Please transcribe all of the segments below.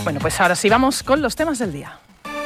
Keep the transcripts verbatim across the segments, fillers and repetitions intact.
Bueno, pues ahora sí vamos con los temas del día.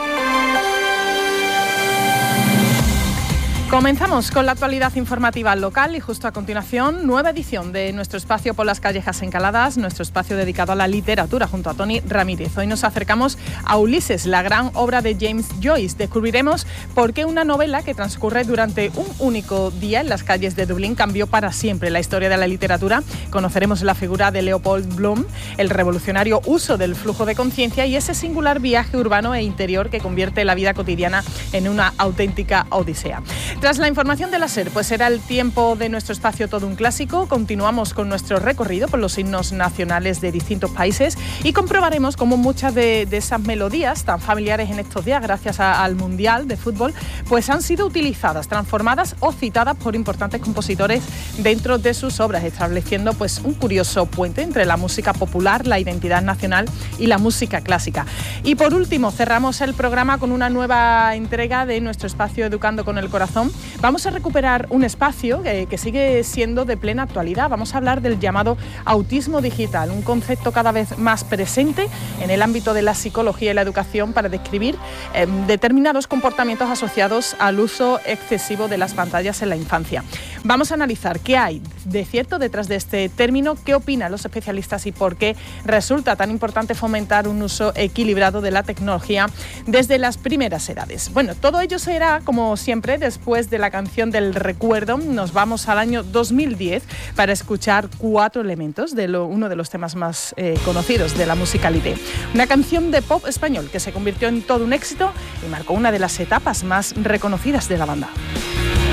Comenzamos con la actualidad informativa local y justo a continuación, nueva edición de nuestro espacio por las callejas encaladas, nuestro espacio dedicado a la literatura junto a Toni Ramírez. Hoy nos acercamos a Ulises, la gran obra de James Joyce. Descubriremos por qué una novela que transcurre durante un único día en las calles de Dublín cambió para siempre la historia de la literatura. Conoceremos la figura de Leopold Bloom, el revolucionario uso del flujo de conciencia y ese singular viaje urbano e interior que convierte la vida cotidiana en una auténtica odisea. Tras la información de la SER, pues será el tiempo de nuestro espacio Todo un Clásico. Continuamos con nuestro recorrido por los himnos nacionales de distintos países y comprobaremos cómo muchas de, de esas melodías tan familiares en estos días, gracias a, al Mundial de Fútbol, pues han sido utilizadas, transformadas o citadas por importantes compositores dentro de sus obras, estableciendo pues un curioso puente entre la música popular, la identidad nacional y la música clásica. Y por último, cerramos el programa con una nueva entrega de nuestro espacio Educando con el Corazón. Vamos a recuperar un espacio que, que sigue siendo de plena actualidad. Vamos a hablar del llamado autismo digital, un concepto cada vez más presente en el ámbito de la psicología y la educación para describir eh, determinados comportamientos asociados al uso excesivo de las pantallas en la infancia. Vamos a analizar qué hay de cierto detrás de este término, qué opinan los especialistas y por qué resulta tan importante fomentar un uso equilibrado de la tecnología desde las primeras edades. Bueno, todo ello será, como siempre, después de la canción del recuerdo. Nos vamos al año dos mil diez para escuchar Cuatro Elementos, de lo, uno de los temas más eh, conocidos de la musicalité. Una canción de pop español que se convirtió en todo un éxito y marcó una de las etapas más reconocidas de la banda.